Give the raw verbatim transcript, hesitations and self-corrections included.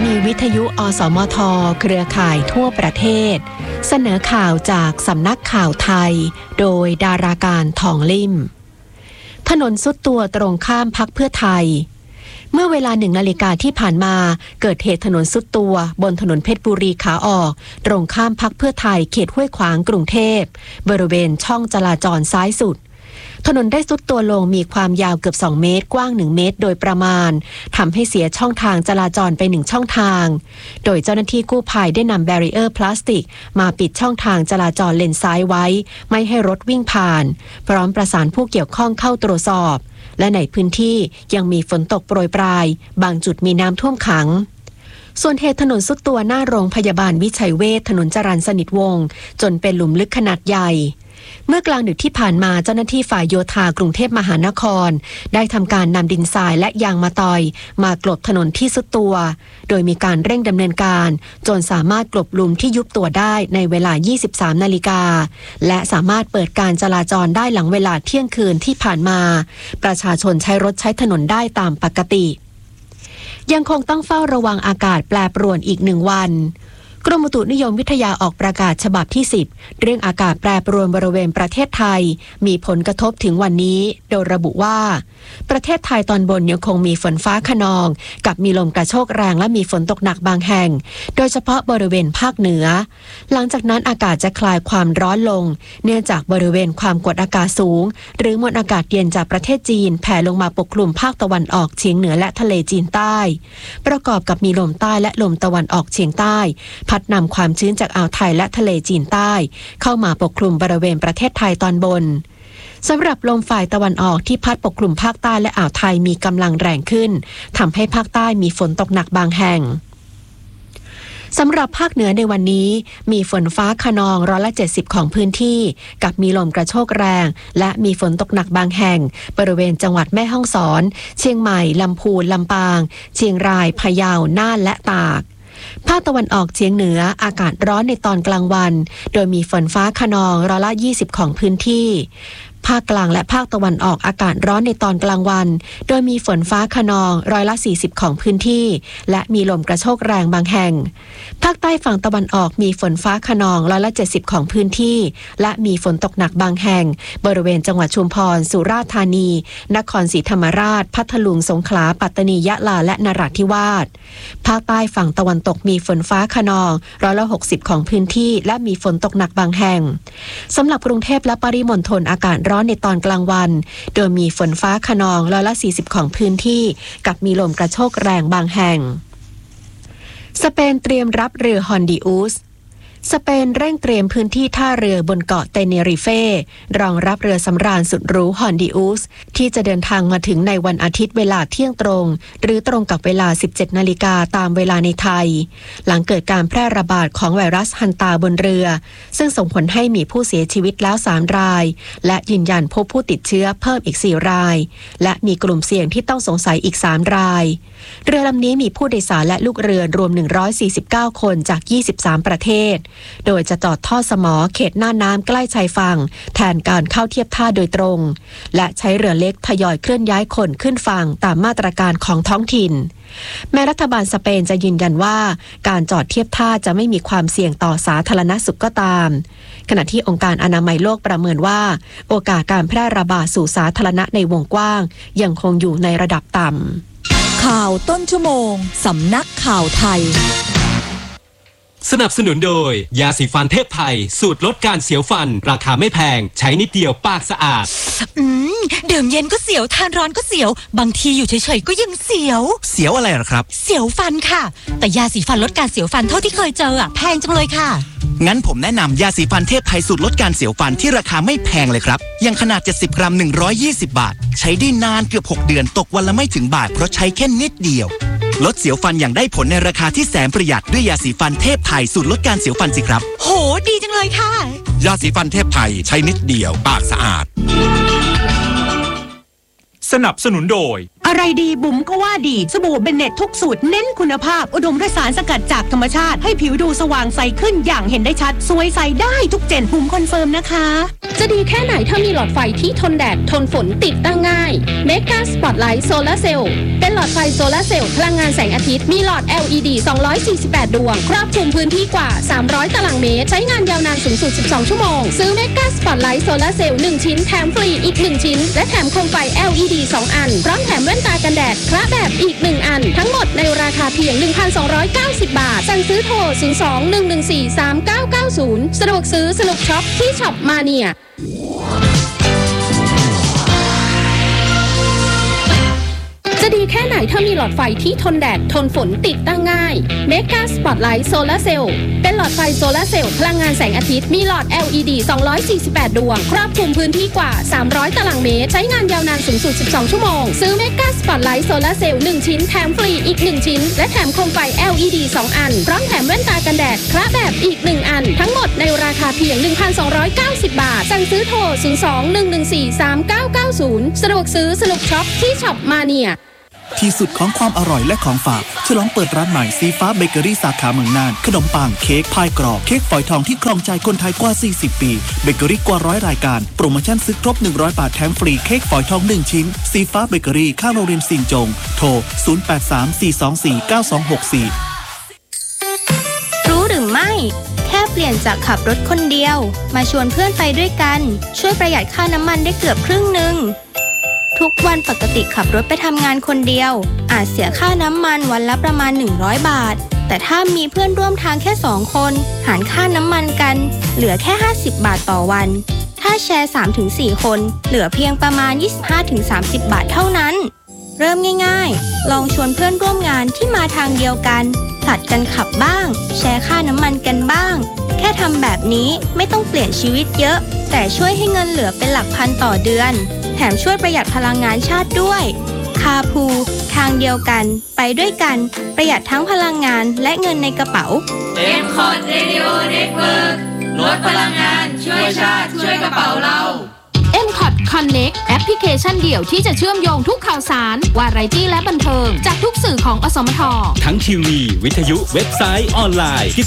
นีวิทยุอสมทเครือข่ายทั่วประเทศเสนอข่าวจากสำนักข่าวไทยโดยดาราการทองลิ่มถนนสุดตัวตรงข้ามพรรคเพื่อไทยเมื่อเวลาหนึ่งนาฬิกาที่ผ่านมาเกิดเหตุถนนสุดตัวบนถนนเพชรบุรีขาออกตรงข้ามพรรคเพื่อไทยเขตห้วยขวางกรุงเทพบริเวณช่องจราจรซ้ายสุดถนนได้ทรุดตัวลงมีความยาวเกือบสองเมตรกว้างหนึ่งเมตรโดยประมาณทำให้เสียช่องทางจราจรไปหนึ่งช่องทางโดยเจ้าหน้าที่กู้ภัยได้นำแบรีเออร์พลาสติกมาปิดช่องทางจราจรเลนซ้ายไว้ไม่ให้รถวิ่งผ่านพร้อมประสานผู้เกี่ยวข้องเข้าตรวจสอบและในพื้นที่ยังมีฝนตกโปรยปรายบางจุดมีน้ำท่วมขังส่วนเหตุถนนสุดตัวหน้าโรงพยาบาลวิชัยเวชถนนจรัญสนิทวงศ์จนเป็นหลุมลึกขนาดใหญ่เมื่อกลางดึกที่ผ่านมาเจ้าหน้าที่ฝ่ายโยธากรุงเทพมหานครได้ทำการนำดินทรายและยางมะตอยมากลบถนนที่สุดตัวโดยมีการเร่งดำเนินการจนสามารถกลบหลุมที่ยุบตัวได้ในเวลา ยี่สิบสาม นาฬิกาและสามารถเปิดการจราจรได้หลังเวลาเที่ยงคืนที่ผ่านมาประชาชนใช้รถใช้ถนนได้ตามปกติยังคงต้องเฝ้าระวังอากาศแปรปรวนอีกหนึ่งวันกรมอุตุนิยมวิทยาออกประกาศฉบับที่สิบเรื่องอากาศแปรปรวนบริเวณประเทศไทยมีผลกระทบถึงวันนี้โดยระบุว่าประเทศไทยตอนบนยังคงมีฝนฟ้าคะนองกับมีลมกระโชกแรงและมีฝนตกหนักบางแห่งโดยเฉพาะบริเวณภาคเหนือหลังจากนั้นอากาศจะคลายความร้อนลงเนื่องจากบริเวณความกดอากาศสูงหรือมวลอากาศเย็นจากประเทศจีนแผ่ลงมาปกคลุมภาคตะวันออกเฉียงเหนือและทะเลจีนใต้ประกอบกับมีลมใต้และลมตะวันออกเฉียงใต้พัดนำความชื้นจากอ่าวไทยและทะเลจีนใต้เข้ามาปกคลุมบริเวณประเทศไทยตอนบนสำหรับลมฝ่ายตะวันออกที่พัดปกคลุมภาคใต้และอ่าวไทยมีกำลังแรงขึ้นทำให้ภาคใต้มีฝนตกหนักบางแห่งสำหรับภาคเหนือในวันนี้มีฝนฟ้าคะนองร้อยละเจ็ดสิบของพื้นที่กับมีลมกระโชกแรงและมีฝนตกหนักบางแห่งบริเวณจังหวัดแม่ฮ่องสอนเชียงใหม่ลำพูนลำปางเชียงรายพะเยาน่านและตากภาคตะวันออกเฉียงเหนืออากาศร้อนในตอนกลางวันโดยมีฝนฟ้าคะนองร้อยละยี่สิบของพื้นที่ภาคกลางและภาคตะวันออกอากาศร้อนในตอนกลางวันโดยมีฝนฟ้าคะนองร้อยละสี่สิบของพื้นที่และมีลมกระโชกแรงบางแห่งภาคใต้ฝั่งตะวันออกมีฝนฟ้าคะนองร้อยละเจ็ดสิบของพื้นที่และมีฝนตกหนักบางแห่งบริเวณจังหวัดชุมพรสุราษฎร์ธานีนครศรีธรรมราชพัทลุงสงขลาปัตตานียะลาและนราธิวาสภาคใต้ฝั่งตะวันตกมีฝนฟ้าคะนองร้อยละหกสิบของพื้นที่และมีฝนตกหนักบางแห่งสำหรับกรุงเทพและปริมณฑลอากาศร้อนในตอนกลางวันโดยมีฝนฟ้าคะนองร้อยละสี่สิบของพื้นที่กับมีลมกระโชกแรงบางแห่งสเปนเตรียมรับเรือฮอนดิอุสสเปนเร่งเตรียมพื้นที่ท่าเรือบนเกาะเตเนริเฟ่รองรับเรือสำราญสุดหรูฮอนดิอุสที่จะเดินทางมาถึงในวันอาทิตย์เวลาเที่ยงตรงหรือตรงกับเวลา สิบเจ็ดนาฬิกาตามเวลาในไทยหลังเกิดการแพร่ระบาดของไวรัสฮันตาบนเรือซึ่งส่งผลให้มีผู้เสียชีวิตแล้วสามรายและยืนยันพบผู้ติดเชื้อเพิ่มอีกสี่รายและมีกลุ่มเสี่ยงที่ต้องสงสัยอีกสามรายเรือลำนี้มีผู้โดยสารและลูกเรือรวมหนึ่งร้อยสี่สิบเก้าคนจากยี่สิบสามประเทศโดยจะจอดท่อสมอเขตหน้าน้ำใกล้ชายฝั่งแทนการเข้าเทียบท่าโดยตรงและใช้เรือเล็กทยอยเคลื่อนย้ายคนขึ้นฝั่งตามมาตรการของท้องถิ่นแม้รัฐบาลสเปนจะยืนยันว่าการจอดเทียบท่าจะไม่มีความเสี่ยงต่อสาธารณสุขก็ตามขณะที่องค์การอนามัยโลกประเมินว่าโอกาสการแพร่ระบาดสู่สาธารณะในวงกว้างยังคงอยู่ในระดับต่ำข่าวต้นชั่วโมงสำนักข่าวไทยสนับสนุนโดยยาสีฟันเทพไทยสูตรลดการเสียวฟันราคาไม่แพงใช้นิดเดียวปากสะอาดอืมดื่มเย็นก็เสียวทานร้อนก็เสียวบางทีอยู่เฉยๆก็ยังเสียวเสียวอะไรหรอครับเสียวฟันค่ะแต่ยาสีฟันลดการเสียวฟันเท่าที่เคยเจออะแพงจังเลยค่ะงั้นผมแนะนำยาสีฟันเทพไทยสูตรลดการเสียวฟันที่ราคาไม่แพงเลยครับยังขนาดเจ็ดสิบกรัมหนึ่งร้อยยี่สิบบาทใช้ได้นานเกือบหกเดือนตกวันละไม่ถึงบาทเพราะใช้แค่นิดเดียวลดเสียวฟันอย่างได้ผลในราคาที่แสนประหยัดด้วยยาสีฟันเทพไทยสูตรลดการเสียวฟันสิครับโหดีจังเลยค่ะยาสีฟันเทพไทยใช้นิดเดียวปากสะอาดสนับสนุนโดยอะไรดีบุ๋มก็ว่าดีสบู่เบนเน็ตทุกสูตรเน้นคุณภาพอุดมด้วยสารสกัดจากธรรมชาติให้ผิวดูสว่างใสขึ้นอย่างเห็นได้ชัดสวยใสได้ทุกเจนบุ๋มคอนเฟิร์มนะคะจะดีแค่ไหนถ้ามีหลอดไฟที่ทนแดดทนฝนติดตั้งง่าย Mega Spotlight Solar Cell เป็นหลอดไฟโซลาร์เซลล์พลังงานแสงอาทิตย์มีหลอด แอล อี ดี สองร้อยสี่สิบแปดดวงครอบคลุมพื้นที่กว่าสามร้อยตารางเมตรใช้งานยาวนานสูงสุดสิบสองชั่วโมงซื้อ Mega Spotlight Solar Cell หนึ่งชิ้นแถมฟรีอีกหนึ่งชิ้นและแถมโคมไฟ แอล อี ดี สองอันพร้อมแถมแว่นตากันแดดพระแบบอีกหนึ่งอันทั้งหมดในราคาเพียง หนึ่งพันสองร้อยเก้าสิบ บาทสั่งซื้อโทรศูนย์ สอง หนึ่ง หนึ่ง สี่ สาม เก้า เก้า ศูนย์สะดวกซื้อสนุกช็อปที่ช็อปมาเนียจะดีแค่ไหนถ้ามีหลอดไฟที่ทนแดดทนฝนติดตั้งง่าย Mega Spotlight Solar Cell เป็นหลอดไฟโซลาร์เซลล์พลังงานแสงอาทิตย์มีหลอด แอล อี ดี สองร้อยสี่สิบแปดดวงครอบคลุมพื้นที่กว่าสามร้อยตารางเมตรใช้งานยาวนานสูงสุดสิบสองชั่วโมงซื้อ Mega Spotlight Solar Cell หนึ่งชิ้นแถมฟรีอีกหนึ่งชิ้นและแถมโคมไฟ แอล อี ดี สองอันพร้อมแถมแว่นตากันแดดพระแบบอีกหนึ่งอันทั้งหมดในราคาเพียง หนึ่งพันสองร้อยเก้าสิบ บาทสั่งซื้อโทรศูนย์ สอง หนึ่ง หนึ่ง สี่ สาม เก้า เก้า ศูนย์สะดวกซื้อสนุกช็อปที่ช็อปมาเนียที่สุดของความอร่อยและของฝากฉลองเปิดร้านใหม่สีฟ้าเบเกอรี่สาขาเมืองน่านขนมปังเค้กพายกรอบเค้กฝอยทองที่ครองใจคนไทยกว่าสี่สิบปีเบเกอรี่กว่าร้อยรายการโปรโมชั่นซื้อครบหนึ่งร้อยบาทแถมฟรีเค้กฝอยทองหนึ่งชิ้นสีฟ้าเบเกอรี่ข้างโรงเรียนสินจงโทรศูนย์ แปด สาม สี่ สอง สี่ เก้า สอง หก สี่รู้หรือไม่แค่เปลี่ยนจากขับรถคนเดียวมาชวนเพื่อนไปด้วยกันช่วยประหยัดค่าน้ำมันได้เกือบครึ่งนึงทุกวันปกติขับรถไปทำงานคนเดียวอาจเสียค่าน้ำมันวันละประมาณหนึ่งร้อยบาทแต่ถ้ามีเพื่อนร่วมทางแค่สองคนหารค่าน้ำมันกันเหลือแค่ห้าสิบบาทต่อวันถ้าแชร์ สามถึงสี่ คนเหลือเพียงประมาณ ยี่สิบห้าถึงสามสิบ บาทเท่านั้นเริ่มง่ายๆลองชวนเพื่อนร่วมงานที่มาทางเดียวกันผลัดกันขับบ้างแชร์ค่าน้ำมันกันบ้างแค่ทำแบบนี้ไม่ต้องเปลี่ยนชีวิตเยอะแต่ช่วยให้เงินเหลือเป็นหลักพันต่อเดือนแถมช่วยประหยัดพลังงานชาติด้วยคาพูทางเดียวกันไปด้วยกันประหยัดทั้งพลังงานและเงินในกระเป๋าเอ็ม คอท Radio Network ลดพลังงานช่วยชาติช่วยกระเป๋าเราเอ็ม คอท Connect แอปพลิเคชันเดี่ยวที่จะเชื่อมโยงทุกข่าวสารวาไรตี้และบันเทิงจากทุกสื่อของอสมททั้งทีวีวิทยุเว็บไซต์ออนไลน์กิ